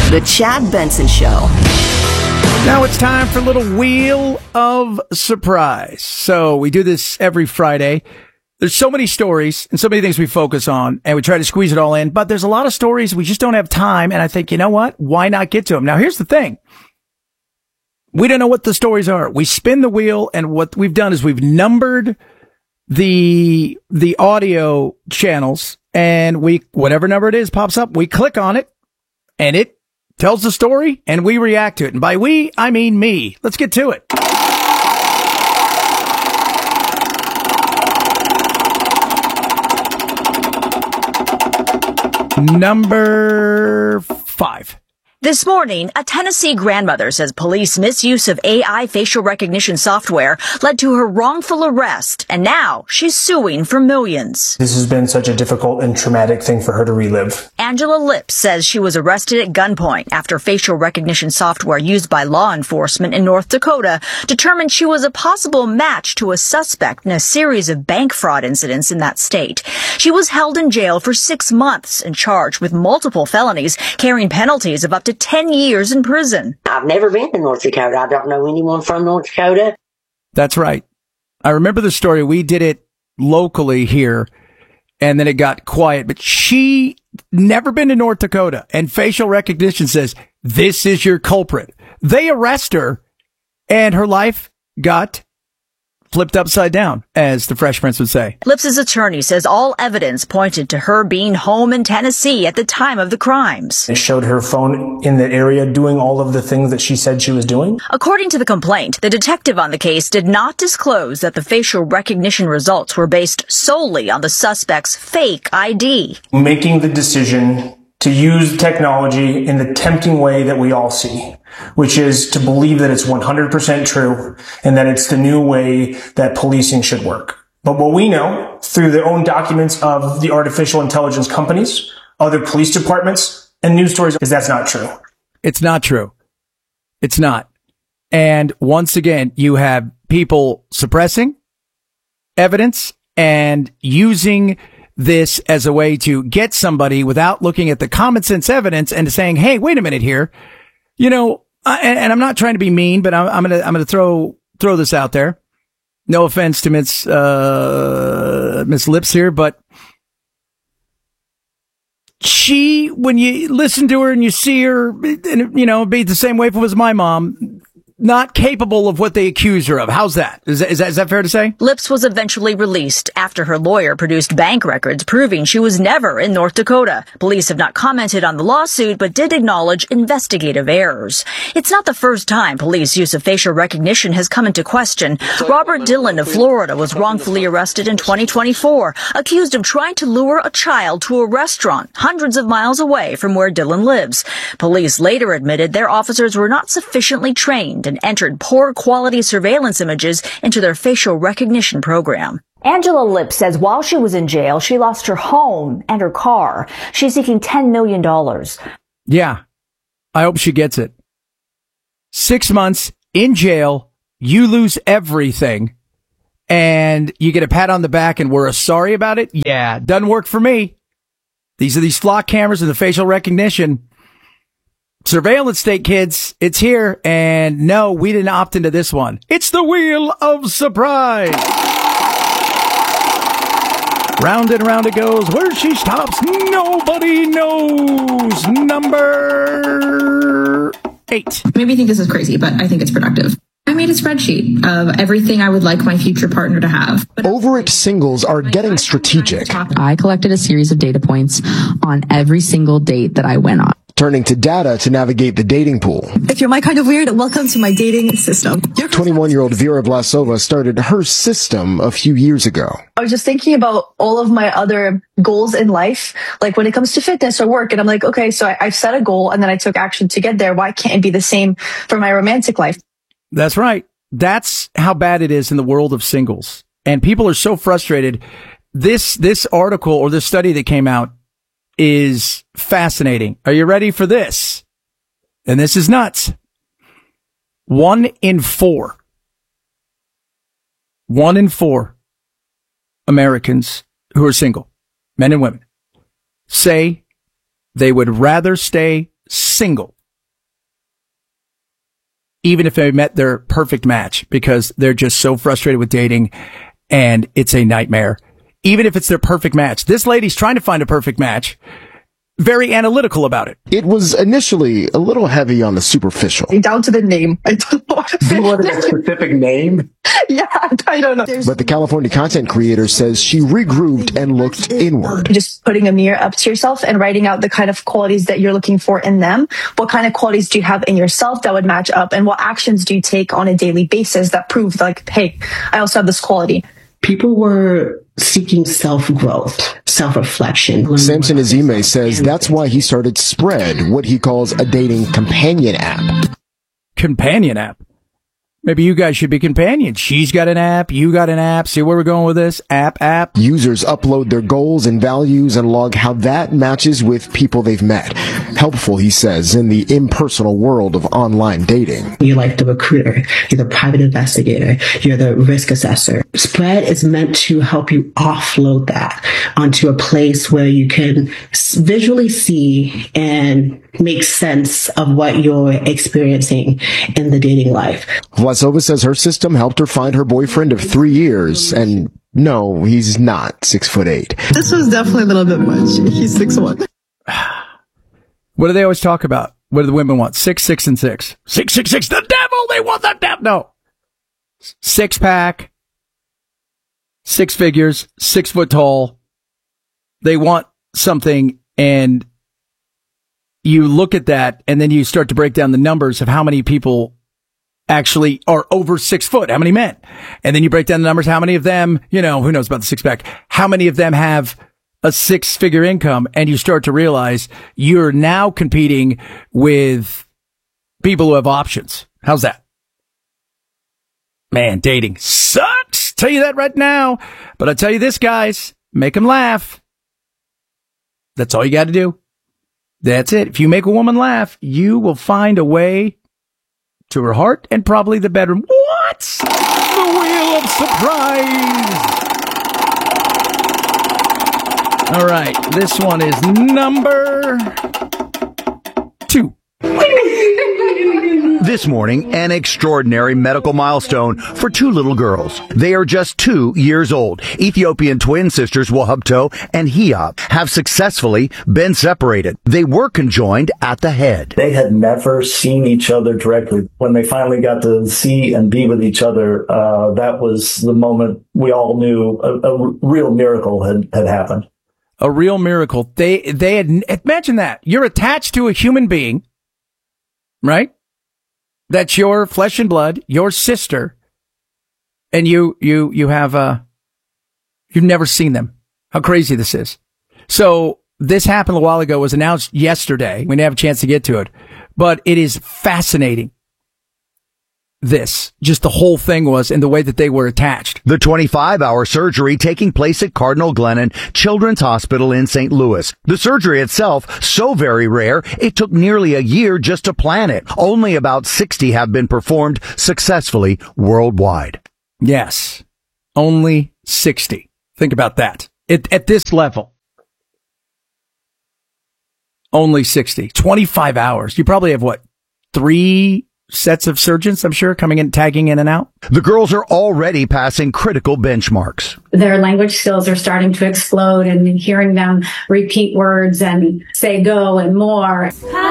The Chad Benson Show. Now it's time for a little Wheel of Surprise. So we do this every Friday. There's so many stories and so many things we focus on, and we try to squeeze it all in. But there's a lot of stories we just don't have time, and I think, you know what? Why not get to them? Now, here's the thing. We don't know what the stories are. We spin the wheel, and what we've done is we've numbered the audio channels, and whatever number it is pops up, we click on it, and it tells the story, and we react to it. And by we, I mean me. Let's get to it. Number 5. This morning, a Tennessee grandmother says police misuse of AI facial recognition software led to her wrongful arrest, and now she's suing for millions. This has been such a difficult and traumatic thing for her to relive. Angela Lips says she was arrested at gunpoint after facial recognition software used by law enforcement in North Dakota determined she was a possible match to a suspect in a series of bank fraud incidents in that state. She was held in jail for 6 months and charged with multiple felonies, carrying penalties of up to 10 years in prison. I've never been to North Dakota. I don't know anyone from North Dakota. That's right. I remember the story. We did it locally here, and then it got quiet. But she never been to North Dakota, and facial recognition says, this is your culprit. They arrest her, and her life got flipped upside down, as the Fresh Prince would say. Lips's attorney says all evidence pointed to her being home in Tennessee at the time of the crimes. It showed her phone in the area doing all of the things that she said she was doing. According to the complaint, the detective on the case did not disclose that the facial recognition results were based solely on the suspect's fake ID. Making the decision to use technology in the tempting way that we all see, which is to believe that it's 100% true and that it's the new way that policing should work. But what we know through their own documents of the artificial intelligence companies, other police departments, and news stories is that's not true. It's not true. It's not. And once again, you have people suppressing evidence and using this as a way to get somebody without looking at the common sense evidence and saying, hey, wait a minute here. You know, and I'm not trying to be mean, but I'm going to throw this out there. No offense to Miss Lips here, but she, when you listen to her and you see her, and, you know, be the same way if it was my mom, not capable of what they accuse her of. How's that? Is that fair to say? Lips was eventually released after her lawyer produced bank records proving she was never in North Dakota. Police have not commented on the lawsuit, but did acknowledge investigative errors. It's not the first time police use of facial recognition has come into question. Robert Dillon of Florida was wrongfully arrested in 2024, accused of trying to lure a child to a restaurant hundreds of miles away from where Dillon lives. Police later admitted their officers were not sufficiently trained and entered poor quality surveillance images into their facial recognition program. Angela Lips says while she was in jail, she lost her home and her car. She's seeking $10 million. Yeah, I hope she gets it. 6 months in jail, you lose everything, and you get a pat on the back and we're sorry about it? Yeah, doesn't work for me. These are these flock cameras and the facial recognition. Surveillance state, kids, it's here, and no, we didn't opt into this one. It's the Wheel of Surprise. Round and round it goes. Where she stops, nobody knows. Number 8. Maybe you think this is crazy, but I think it's productive. I made a spreadsheet of everything I would like my future partner to have. Over at Singles are getting strategic. I collected a series of data points on every single date that I went on, turning to data to navigate the dating pool. If you're my kind of weird, welcome to my dating system. 21-year-old Vera Vlasova started her system a few years ago. I was just thinking about all of my other goals in life, like when it comes to fitness or work. And I'm like, okay, so I've set a goal and then I took action to get there. Why can't it be the same for my romantic life? That's right. That's how bad it is in the world of singles. And people are so frustrated. This article or this study that came out is fascinating. Are you ready for this? And this is nuts. 1 in 4 Americans who are single, men and women, say they would rather stay single even if they met their perfect match, because they're just so frustrated with dating and it's a nightmare. Even if it's their perfect match. This lady's trying to find a perfect match. Very analytical about it. It was initially a little heavy on the superficial. Down to the name. I don't know. Do you want a specific name? Yeah, I don't know. But the California content creator says she regrouped and looked inward. Just putting a mirror up to yourself and writing out the kind of qualities that you're looking for in them. What kind of qualities do you have in yourself that would match up? And what actions do you take on a daily basis that prove like, hey, I also have this quality? People were seeking self-growth, self-reflection. Samson Azime says that's why he started Spread, what he calls a dating companion app. Companion app? Maybe you guys should be companions. She's got an app, you got an app. See where we're going with this? App. Users upload their goals and values and log how that matches with people they've met. Helpful, he says, in the impersonal world of online dating. You're like the recruiter, you're the private investigator, you're the risk assessor. Spread is meant to help you offload that onto a place where you can visually see and make sense of what you're experiencing in the dating life. Vlasova says her system helped her find her boyfriend of 3 years, and no, he's not 6'8". This was definitely a little bit much. He's 6'1". What do they always talk about? What do the women want? 6, 6, and 6. 6, 6, 6. The devil! They want the devil! No. 6-pack. 6 figures. 6 foot tall. They want something, and you look at that, and then you start to break down the numbers of how many people actually are over 6 foot. How many men? And then you break down the numbers. How many of them, who knows about the 6-pack? How many of them have a 6-figure income? And you start to realize you're now competing with people who have options. How's that? Man, dating sucks. Tell you that right now. But I tell you this, guys, make them laugh. That's all you got to do. That's it. If you make a woman laugh, you will find a way to her heart and probably the bedroom. What? The Wheel of Surprise. All right. This one is number 2. This morning, an extraordinary medical milestone for 2 little girls. They are just 2 years old. Ethiopian twin sisters Wahubto and Hiyab have successfully been separated. They were conjoined at the head. They had never seen each other directly. When they finally got to see and be with each other, that was the moment we all knew a real miracle had happened. A real miracle. They had, imagine that. You're attached to a human being, right? That's your flesh and blood, your sister, and you have, you've never seen them. How crazy this is. So this happened a while ago, was announced yesterday. We didn't have a chance to get to it, but it is fascinating. Just the whole thing was, and the way that they were attached. The 25-hour surgery taking place at Cardinal Glennon Children's Hospital in St. Louis. The surgery itself, so very rare, it took nearly a year just to plan it. Only about 60 have been performed successfully worldwide. Yes. Only 60. Think about that. At this level. Only 60. 25 hours. You probably have, 3 sets of surgeons, I'm sure, coming in, tagging in and out? The girls are already passing critical benchmarks. Their language skills are starting to explode, and hearing them repeat words and say go and more.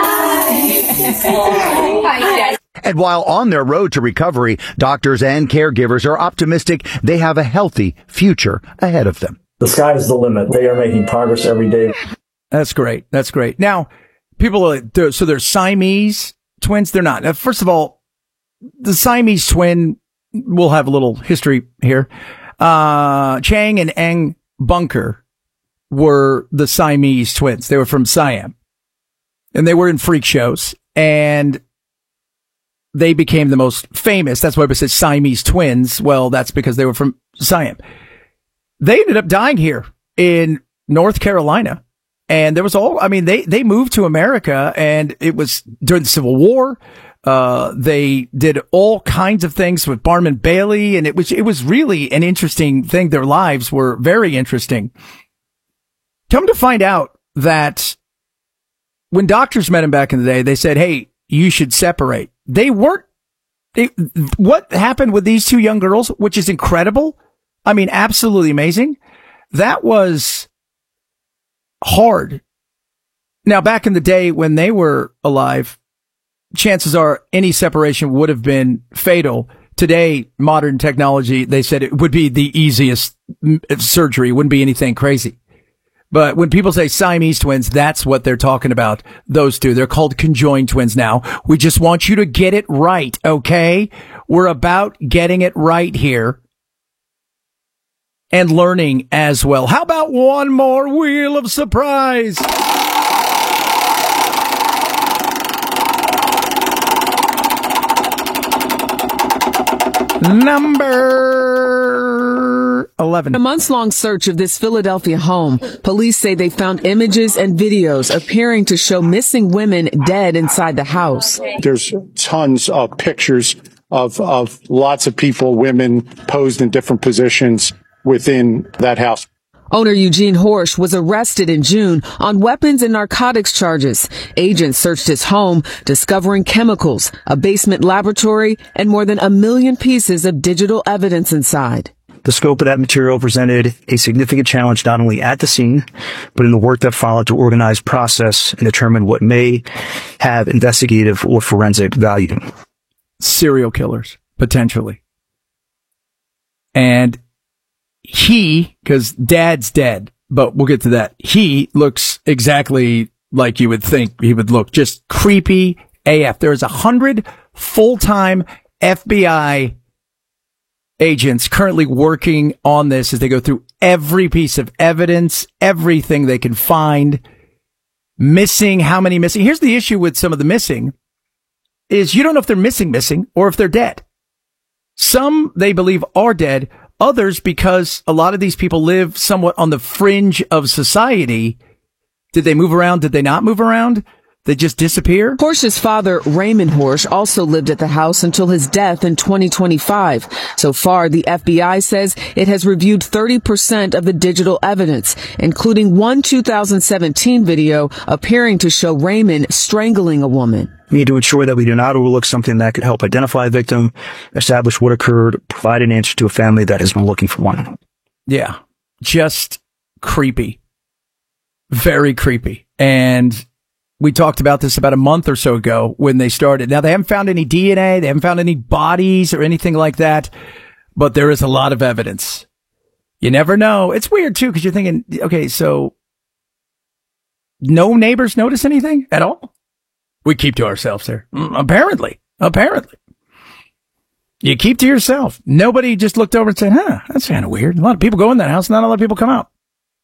Hi. And while on their road to recovery, doctors and caregivers are optimistic they have a healthy future ahead of them. The sky is the limit. They are making progress every day. That's great. That's great. Now, people, so they're Siamese twins? They're not. Now, first of all, the Siamese twin, we'll have a little history here. Chang and Eng Bunker were the Siamese twins. They were from Siam. And they were in freak shows. And they became the most famous. That's why it says Siamese twins. Well, that's because they were from Siam. They ended up dying here in North Carolina. And there was they moved to America, and it was during the Civil War. They did all kinds of things with Barnum Bailey, and it was really an interesting thing. Their lives were very interesting. Come to find out that when doctors met him back in the day, they said, hey, you should separate. They weren't what happened with these two young girls, which is incredible. I mean, absolutely amazing. That was hard. Now, back in the day when they were alive, chances are any separation would have been fatal. Today, modern technology, they said it would be the easiest surgery. It wouldn't be anything crazy. But when people say Siamese twins, that's what they're talking about. Those two, they're called conjoined twins now. We just want you to get it right, okay? We're about getting it right here. And learning as well. How about one more Wheel of Surprise? Number 11. A months-long search of this Philadelphia home. Police say they found images and videos appearing to show missing women dead inside the house. There's tons of pictures of lots of people, women posed in different positions within that house. Owner Eugene Horsch was arrested in June on weapons and narcotics charges. Agents searched his home, discovering chemicals, a basement laboratory, and more than 1 million pieces of digital evidence inside. The scope of that material presented a significant challenge not only at the scene, but in the work that followed to organize, process, and determine what may have investigative or forensic value. Serial killers, potentially. And because Dad's dead, but we'll get to that. He looks exactly like you would think he would look, just creepy AF. There's 100 full-time FBI agents currently working on this as they go through every piece of evidence, everything they can find. Missing, how many missing? Here's the issue with some of the missing is you don't know if they're missing, or if they're dead. Some they believe are dead. Others, because a lot of these people live somewhat on the fringe of society. Did they move around? Did they not move around? They just disappear? Horsch's father, Raymond Horsch, also lived at the house until his death in 2025. So far, the FBI says it has reviewed 30% of the digital evidence, including one 2017 video appearing to show Raymond strangling a woman. We need to ensure that we do not overlook something that could help identify a victim, establish what occurred, provide an answer to a family that has been looking for one. Yeah, just creepy. Very creepy. And we talked about this about a month or so ago when they started. Now, they haven't found any DNA. They haven't found any bodies or anything like that. But there is a lot of evidence. You never know. It's weird, too, because you're thinking, okay, so no neighbors notice anything at all? We keep to ourselves there. Apparently. You keep to yourself. Nobody just looked over and said, that's kind of weird. A lot of people go in that house, not a lot of people come out.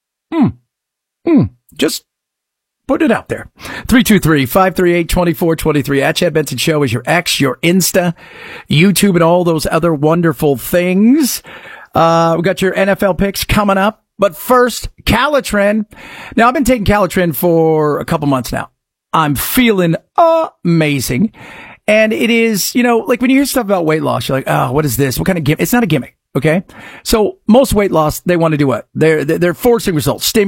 Just put it out there. 323-538-2423. At Chad Benson Show is your X, your Insta, YouTube, and all those other wonderful things. We got your NFL picks coming up. But first, Calitrin. Now, I've been taking Calitrin for a couple months now. I'm feeling amazing. And it is, like when you hear stuff about weight loss, you're like, oh, what is this? What kind of gimmick? It's not a gimmick. Okay. So most weight loss, they want to do what? They're forcing results.